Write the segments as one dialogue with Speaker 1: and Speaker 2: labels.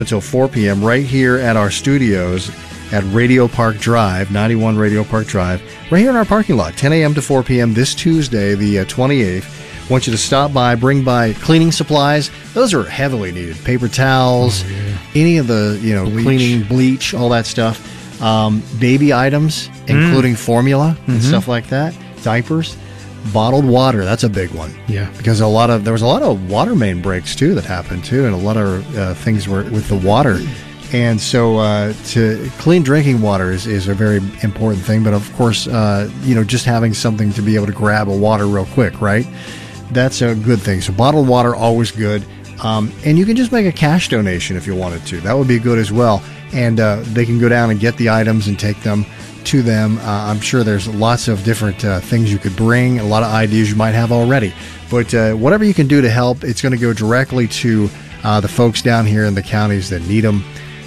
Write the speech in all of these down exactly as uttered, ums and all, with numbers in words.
Speaker 1: until four p.m. right here at our studios at Radio Park Drive, ninety-one Radio Park Drive, right here in our parking lot, ten a.m. to four p.m. this Tuesday, the uh, twenty-eighth. I want you to stop by, bring by cleaning supplies. Those are heavily needed. Paper towels, oh, yeah. any of the, you know, bleach. cleaning, bleach, all that stuff. Um, baby items, including mm. formula and mm-hmm. stuff like that. Diapers. Bottled water, that's a big one.
Speaker 2: Yeah.
Speaker 1: Because a lot of there was a lot of water main breaks, too, that happened, too, and a lot of uh, things were with the water. And so uh, to clean drinking water is, is a very important thing. But, of course, uh, you know, just having something to be able to grab a water real quick, right? That's a good thing. So bottled water, always good. Um, and you can just make a cash donation if you wanted to. That would be good as well. And uh, they can go down and get the items and take them to them. Uh, I'm sure there's lots of different uh, things you could bring, a lot of ideas you might have already. But uh, whatever you can do to help, it's going to go directly to uh, the folks down here in the counties that need them.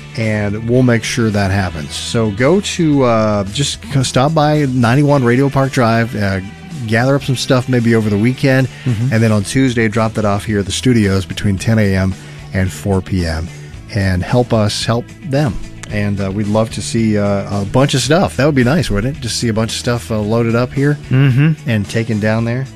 Speaker 1: And we'll make sure that happens. So go to, uh, just stop by ninety-one Radio Park Drive, uh, gather up some stuff maybe over the weekend, mm-hmm. and then on Tuesday, drop that off here at the studios between ten a.m. and four p.m. and help us help them. And uh, we'd love to see uh, a bunch of stuff. That would be nice, wouldn't it? Just see a bunch of stuff uh, loaded up here
Speaker 2: mm-hmm.
Speaker 1: and taken down there.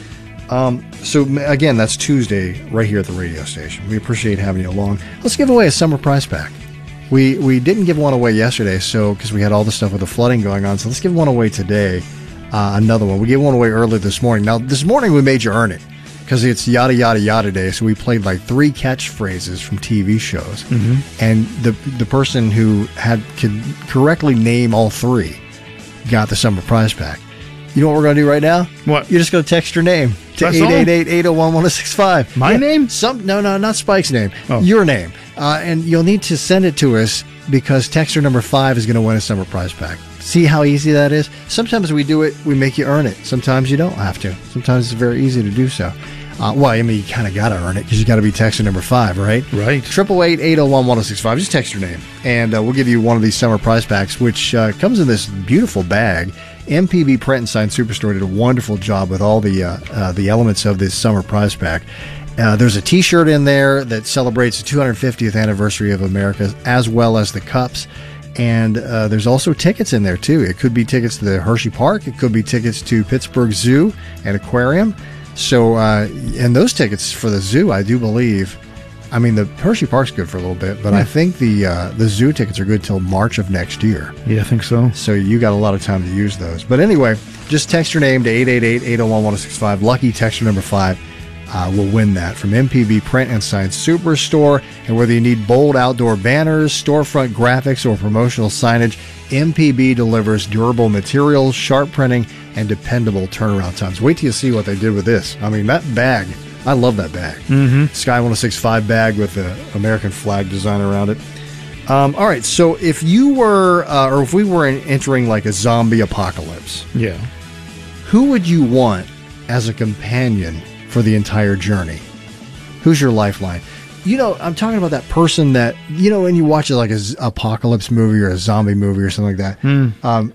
Speaker 1: Um, so, again, that's Tuesday right here at the radio station. We appreciate having you along. Let's give away a summer prize pack. We we didn't give one away yesterday, so because we had all the stuff with the flooding going on. So let's give one away today. Uh, another one. We gave one away earlier this morning. Now, this morning we made you earn it because it's yada, yada, yada day. So we played like three catchphrases from T V shows.
Speaker 2: Mm-hmm.
Speaker 1: And the the person who had could correctly name all three got the summer prize pack. You know what we're going to do right now?
Speaker 2: What?
Speaker 1: You're just going to text your name to eight eight eight, eight oh one, one oh six five.
Speaker 2: My
Speaker 1: yeah,
Speaker 2: name?
Speaker 1: Some No, no, not Spike's name.
Speaker 2: Oh.
Speaker 1: Your name. Uh, and you'll need to send it to us because texter number five is going to win a summer prize pack. See how easy that is? Sometimes we do it, we make you earn it. Sometimes you don't have to. Sometimes it's very easy to do so. Uh, well, I mean, you kind of got to earn it because you got to be texter number five, right?
Speaker 2: Right.
Speaker 1: Triple eight eight oh one one oh six five. Just text your name, and uh, we'll give you one of these summer prize packs, which uh, comes in this beautiful bag. M P B Print and Sign Superstore did a wonderful job with all the uh, uh, the elements of this summer prize pack. Uh, there's a T-shirt in there that celebrates the two hundred fiftieth anniversary of America, as well as the cups. And uh, there's also tickets in there, too. It could be tickets to the Hershey Park. It could be tickets to Pittsburgh Zoo and Aquarium. So, uh, and those tickets for the zoo, I do believe, I mean, the Hershey Park's good for a little bit, but yeah. I think the uh, the zoo tickets are good till March of next year.
Speaker 2: Yeah, I think so.
Speaker 1: So you got a lot of time to use those. But anyway, just text your name to eight eight eight, eight oh one, one oh six five. Lucky texter number five uh, will win that from M P B Print and Sign Superstore. And whether you need bold outdoor banners, storefront graphics, or promotional signage, M P B delivers durable materials, sharp printing, and dependable turnaround times. Wait till you see what they did with this. I mean, that bag, I love that bag.
Speaker 2: Mm-hmm.
Speaker 1: Sky one oh six five bag with the American flag design around it. Um, all right, so if you were, uh, or if we were entering like a zombie apocalypse,
Speaker 2: yeah,
Speaker 1: who would you want as a companion for the entire journey? Who's your lifeline? You know, I'm talking about that person that, you know, when you watch like a z- apocalypse movie or a zombie movie or something like that,
Speaker 2: mm.
Speaker 1: um,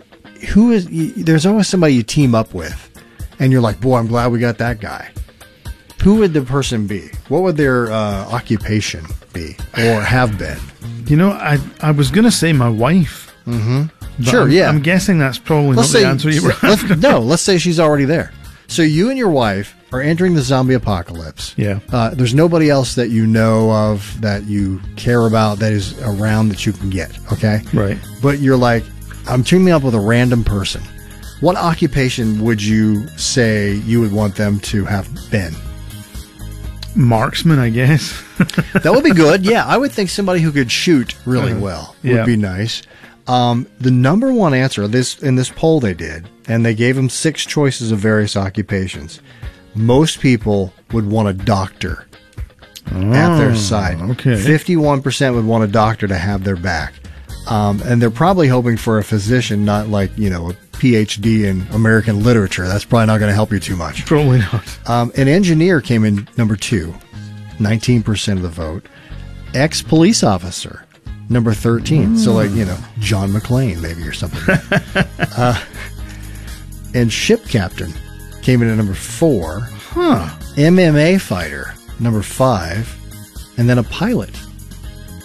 Speaker 1: who is, y- there's always somebody you team up with, and you're like, boy, I'm glad we got that guy. Who would the person be? What would their uh, occupation be or have been?
Speaker 2: You know, I I was going to say my wife.
Speaker 1: Mm-hmm.
Speaker 2: But
Speaker 1: Sure,
Speaker 2: I'm,
Speaker 1: yeah.
Speaker 2: I'm guessing that's probably
Speaker 1: let's
Speaker 2: not
Speaker 1: say,
Speaker 2: the answer you were
Speaker 1: let's,
Speaker 2: after.
Speaker 1: No, let's say she's already there. So you and your wife are entering the zombie apocalypse.
Speaker 2: Yeah.
Speaker 1: Uh, there's nobody else that you know of that you care about that is around that you can get, okay?
Speaker 2: Right.
Speaker 1: But you're like, I'm teaming up with a random person. What occupation would you say you would want them to have been?
Speaker 2: Marksman, I guess.
Speaker 1: That would be good. Yeah, I would think somebody who could shoot really
Speaker 2: uh,
Speaker 1: well would
Speaker 2: yeah.
Speaker 1: be nice. Um, the number one answer this in this poll they did, and they gave them six choices of various occupations. Most people would want a doctor
Speaker 2: oh,
Speaker 1: at their side.
Speaker 2: Okay.
Speaker 1: fifty-one percent would want a doctor to have their back. Um, and they're probably hoping for a physician, not like, you know, a P H D in American literature. That's probably not going to help you too much.
Speaker 2: Probably not.
Speaker 1: Um, an engineer came in number two, nineteen percent of the vote. Ex-police officer, number thirteen. Mm. So like, you know, John McClane maybe or something. uh, and ship captain came in at number four.
Speaker 2: Huh.
Speaker 1: M M A fighter, number five. And then a pilot